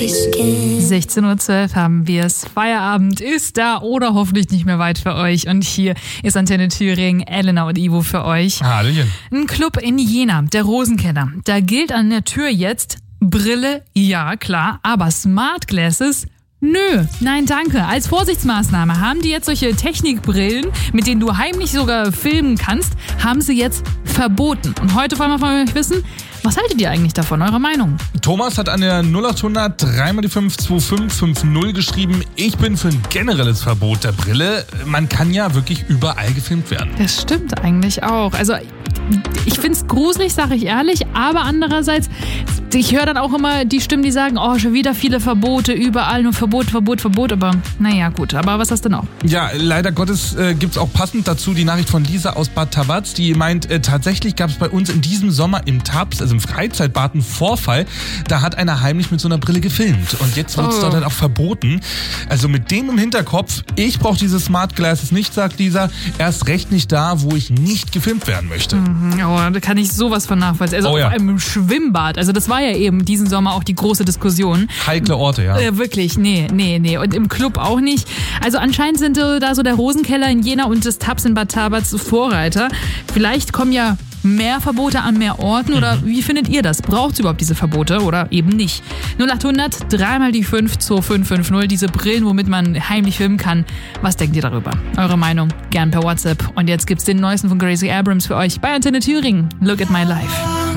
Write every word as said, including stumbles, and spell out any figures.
sechzehn Uhr zwölf haben wir es. Feierabend ist da oder hoffentlich nicht mehr weit für euch. Und hier ist Antenne Thüringen, Elena und Ivo für euch. Hallöchen. Ein Club in Jena, der Rosenkeller. Da gilt an der Tür jetzt Brille, ja klar, aber Smart Glasses, nö, nein danke. Als Vorsichtsmaßnahme haben die jetzt solche Technikbrillen, mit denen du heimlich sogar filmen kannst, haben sie jetzt verboten. Und heute wollen wir von euch wissen, was haltet ihr eigentlich davon? Eure Meinung? Thomas hat an der null acht hundert drei mal die fünf zwei fünf fünf null geschrieben, ich bin für ein generelles Verbot der Brille. Man kann ja wirklich überall gefilmt werden. Das stimmt eigentlich auch. Also ich find's gruselig, sage ich ehrlich, aber andererseits, ich höre dann auch immer die Stimmen, die sagen, oh, schon wieder viele Verbote, überall nur Verbot, Verbot, Verbot, aber naja, gut, aber was hast du noch? Ja, leider Gottes äh, gibt's auch passend dazu die Nachricht von Lisa aus Bad Tabatz, die meint, äh, tatsächlich gab es bei uns in diesem Sommer im Tabs, also im Freizeitbad, einen Vorfall, da hat einer heimlich mit so einer Brille gefilmt und jetzt wird's Oh. dort halt auch verboten. Also mit dem im Hinterkopf, ich brauche diese Smart Glasses nicht, sagt Lisa, erst recht nicht da, wo ich nicht gefilmt werden möchte. Oh, da kann ich sowas von nachvollziehen. Also Oh ja. vor allem im Schwimmbad. Also das war ja eben diesen Sommer auch die große Diskussion. Heikle Orte, ja. Äh, wirklich, nee, nee, nee. Und im Club auch nicht. Also anscheinend sind äh, da so der Rosenkeller in Jena und das Tabs in Bad Tabatz Vorreiter. Vielleicht kommen ja mehr Verbote an mehr Orten oder wie findet ihr das? Braucht es überhaupt diese Verbote oder eben nicht? null acht hundert drei mal die fünf zwei fünf fünf null, diese Brillen, womit man heimlich filmen kann. Was denkt ihr darüber? Eure Meinung gern per WhatsApp. Und jetzt gibt's den neuesten von Gracie Abrams für euch bei Antenne Thüringen. Look at my life.